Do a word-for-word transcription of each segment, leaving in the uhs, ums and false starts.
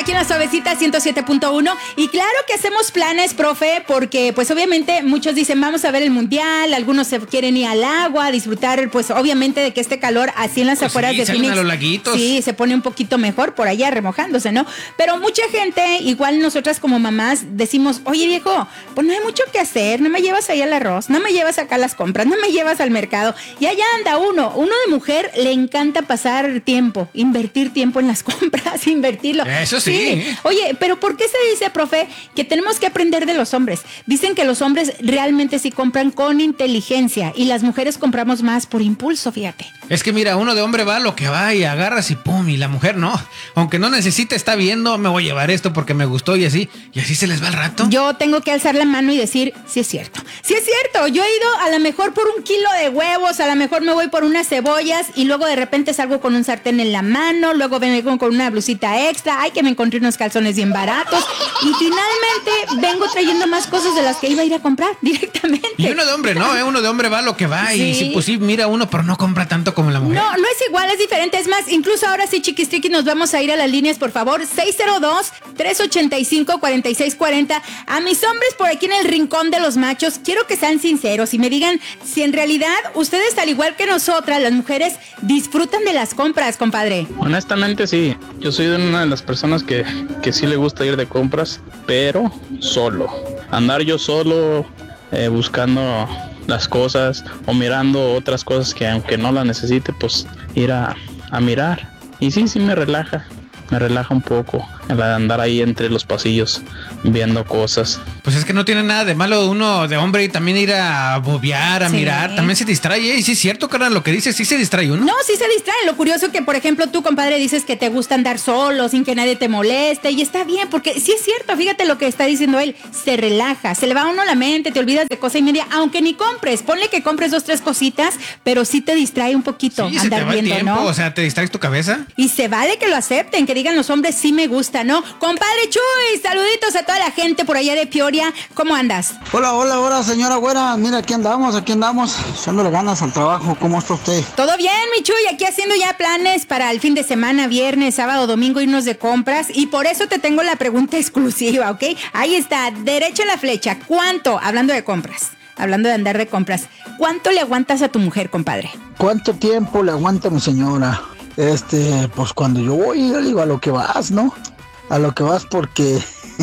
aquí en La Suavecita ciento siete punto uno. Y claro que hacemos planes, profe, porque pues obviamente muchos dicen vamos a ver el mundial, algunos se quieren ir al agua, disfrutar pues obviamente de que este calor así en las pues afueras sí, de Phoenix. A los laguitos. Sí, se pone un poquito mejor por allá remojándose, ¿no? Pero mucha gente, igual nosotras como mamás, decimos, oye viejo, pues no hay mucho que hacer, no me llevas ahí al arroz, no me llevas acá a las compras, no me llevas al mercado. Y allá anda uno, uno de mujer le encanta pasar tiempo, invertir tiempo en las compras, invertirlo. Eso sí. sí. Oye, pero ¿por qué se dice, profe, que tenemos que aprender de los hombres? Dicen que los hombres realmente sí compran con inteligencia y las mujeres compramos más por impulso, fíjate. Es que mira, uno de hombre va a lo que va y agarras y pum, y la mujer no. Aunque no necesite, está viendo, me voy a llevar esto porque me gustó y así. Y así se les va el rato. Yo tengo que alzar la mano y decir, sí es cierto. Sí es cierto, yo he ido a lo mejor por un kilo de huevos, a lo mejor me voy por unas cebollas y luego de repente salgo con un sartén en la mano, luego vengo con una blusita extra, ay que me encontré unos calzones bien baratos y finalmente vengo trayendo más cosas de las que iba a ir a comprar directamente. Y uno de hombre, ¿no? ¿Eh? Uno de hombre va a lo que va sí. y sí, pues sí, mira uno, pero no compra tanto como la mujer. No, no es igual, es diferente. Es más, incluso ahora sí, chiquistriqui, nos vamos a ir a las líneas, por favor. seis cero dos, tres ocho cinco, cuatro seis cuatro cero. A mis hombres por aquí en el rincón de los machos, quiero que sean sinceros y me digan si en realidad ustedes, al igual que nosotras, las mujeres, disfrutan de las compras, compadre. Honestamente sí, yo soy una de las personas que, que sí le gusta ir de compras, pero solo. Andar yo solo eh, buscando las cosas o mirando otras cosas que aunque no las necesite, pues ir a, a mirar. Y sí, sí me relaja, me relaja un poco el andar ahí entre los pasillos viendo cosas. Pues es que no tiene nada de malo uno de hombre y también ir a bobear, a sí. mirar, también se distrae. Y sí es cierto, carnal, lo que dices, sí se distrae uno. No, sí se distrae. Lo curioso que, por ejemplo, tú, compadre, dices que te gusta andar solo, sin que nadie te moleste, y está bien, porque sí es cierto, fíjate lo que está diciendo él, se relaja, se le va a uno la mente, te olvidas de cosa y media, aunque ni compres, ponle que compres dos, tres cositas, pero sí te distrae un poquito sí, andar se te va viendo, el tiempo, ¿no? O sea, te distraes tu cabeza. Y se vale que lo acepten, que digan los hombres, sí me gusta, ¿no? Compadre Chuy, saluditos a toda la gente por allá de Peoria, ¿cómo andas? Hola, hola, hola, señora güera, mira, aquí andamos, aquí andamos, echándole ganas al trabajo, ¿cómo está usted? Todo bien, mi Chuy, aquí haciendo ya planes para el fin de semana, viernes, sábado, domingo, irnos de compras, y por eso te tengo la pregunta exclusiva, ¿ok? Ahí está, derecha la flecha, ¿cuánto, hablando de compras, hablando de andar de compras, cuánto le aguantas a tu mujer, compadre? ¿Cuánto tiempo le aguanta mi señora? Este, pues cuando yo voy, yo digo a lo que vas, ¿no? A lo que vas porque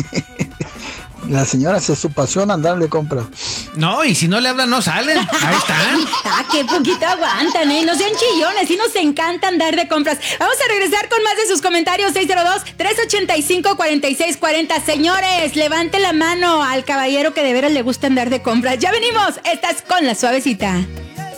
la señora se su pasión andar de compra. No, y si no le hablan, no salen. Ahí están. Ah, qué poquito aguantan, ¿eh? No sean chillones, sí nos encanta andar de compras. Vamos a regresar con más de sus comentarios. seis cero dos, tres ocho cinco, cuatro seis cuatro cero. Señores, levante la mano al caballero que de veras le gusta andar de compras. Ya venimos, estás con La Suavecita.